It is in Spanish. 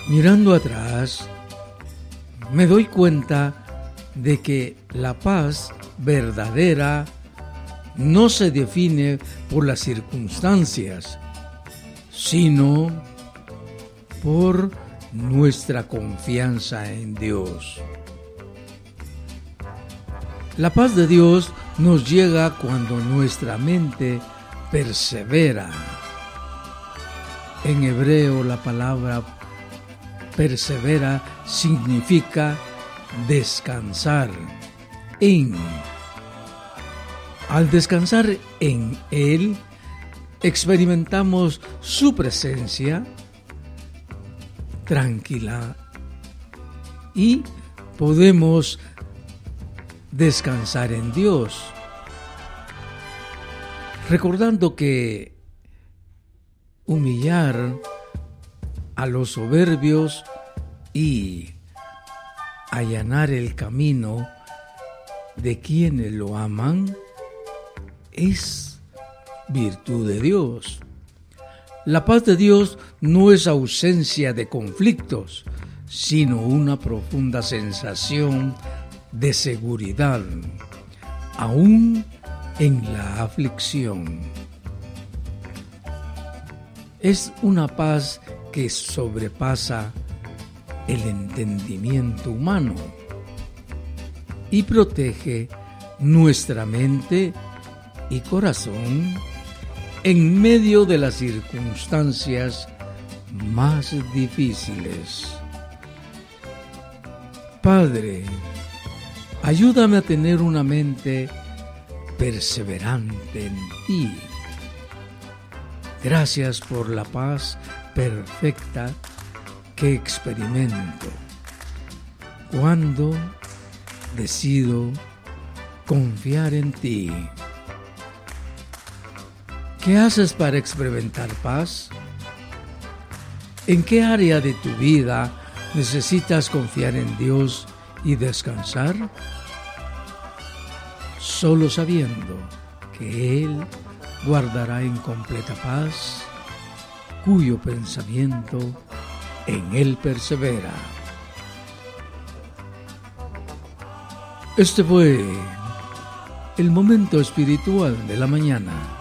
Mirando atrás, me doy cuenta de que la paz verdadera no se define por las circunstancias, sino por nuestra confianza en Dios. La paz de Dios nos llega cuando nuestra mente persevera. En hebreo la palabra persevera significa descansar en. Al descansar en Él, experimentamos su presencia tranquila y podemos descansar en Dios, recordando que humillar a los soberbios y allanar el camino de quienes lo aman es virtud de Dios. La paz de Dios no es ausencia de conflictos, sino una profunda sensación de seguridad, aún en la aflicción. Es una paz que sobrepasa el entendimiento humano y protege nuestra mente y corazón en medio de las circunstancias más difíciles. Padre, ayúdame a tener una mente perseverante en ti. Gracias por la paz perfecta que experimento cuando decido confiar en ti. ¿Qué haces para experimentar paz? ¿En qué área de tu vida necesitas confiar en Dios y descansar? Solo sabiendo que Él guardará en completa paz, cuyo pensamiento en Él persevera. Este fue el momento espiritual de la mañana.